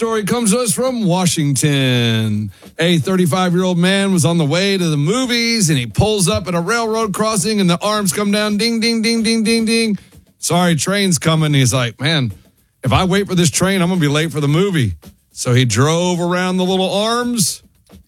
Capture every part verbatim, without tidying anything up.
story comes to us from Washington. A thirty-five-year-old man was on the way to the movies, and he pulls up at a railroad crossing, and the arms come down, ding, ding, ding, ding, ding, ding. Sorry, train's coming. He's like, man, if I wait for this train, I'm going to be late for the movie. So he drove around the little arms.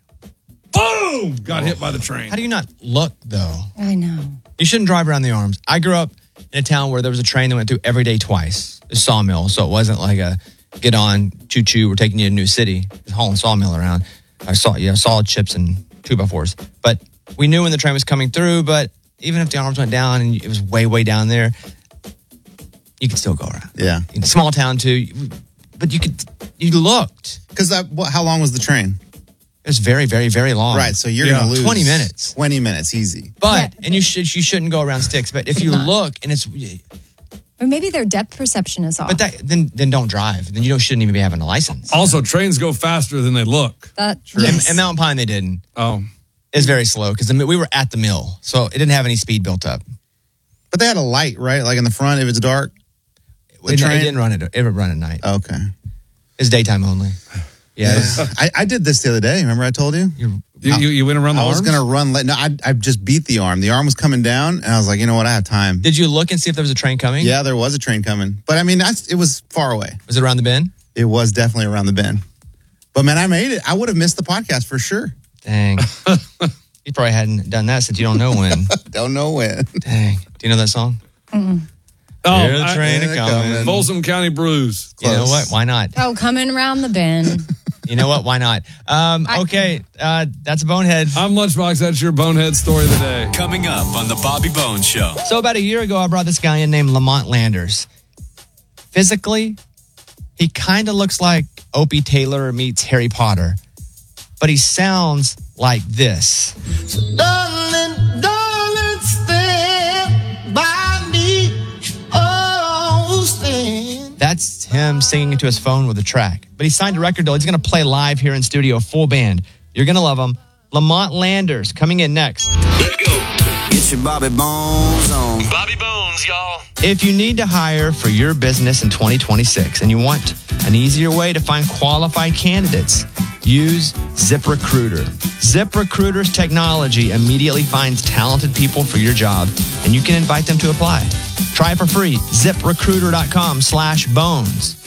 Boom! Got hit by the train. How do you not look, though? I know. You shouldn't drive around the arms. I grew up in a town where there was a train that went through every day twice. A sawmill, so it wasn't like a get on, choo-choo, we're taking you to a new city. Just hauling sawmill around. I saw, yeah, solid chips and two by fours. But we knew when the train was coming through, but even if the arms went down and it was way, way down there, you could still go around. Yeah. In a small town, too. But you could, you looked. Because how long was the train? It was very, very, very long. Right, so you're yeah. going to lose twenty minutes. twenty minutes, easy. But, yeah. and you, should, you shouldn't go around sticks, but if you look and it's... Or maybe their depth perception is off. But that, then then don't drive. Then you don't, shouldn't even be having a license. Also, trains go faster than they look. That, yes. in, in Mountain Pine, they didn't. Oh. It's very slow because we were at the mill, so it didn't have any speed built up. But they had a light, right? Like in the front, if it's dark? The it, train? It didn't run at, it would run at night. Okay. It's daytime only. Yeah. yeah. Was, I, I did this the other day. Remember I told you? You, you, you went around the I arms? I was going to run. No, I, I just beat the arm. The arm was coming down, and I was like, you know what? I have time. Did you look and see if there was a train coming? Yeah, there was a train coming. But, I mean, I, it was far away. Was it around the bend? It was definitely around the bend. But, man, I made it. I would have missed the podcast for sure. Dang. You probably hadn't done that since you don't know when. Don't know when. Dang. Do you know that song? Mm-mm. Oh, Hear the train I, coming. Folsom County Blues. Close. You know what? Why not? Oh, coming around the bend. You know what? Why not? Um, okay, uh, that's a Bonehead. I'm Lunchbox. That's your Bonehead story of the day. Coming up on the Bobby Bones Show. So about a year ago, I brought this guy in named Lamont Landers. Physically, he kind of looks like Opie Taylor meets Harry Potter, but he sounds like this. So darling, darling, stand by me. Oh, stand. That's him singing into his phone with a track. But he signed a record deal. He's going to play live here in studio, full band. You're going to love him. Lamont Landers coming in next. Let's go. Get your Bobby Bones on. Bobby Bones, y'all. If you need to hire for your business in twenty twenty-six and you want an easier way to find qualified candidates, use ZipRecruiter. ZipRecruiter's technology immediately finds talented people for your job, and you can invite them to apply. Try it for free. ZipRecruiter.com slash bones.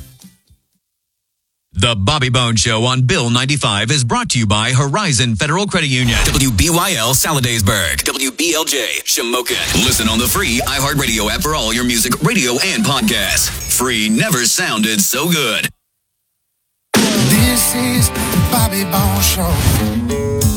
The Bobby Bones Show on Bill ninety-five is brought to you by Horizon Federal Credit Union. W B Y L Saladaysburg. W B L J Shamokin. Listen on the free iHeartRadio app for all your music, radio, and podcasts. Free never sounded so good. This is the Bobby Bones Show.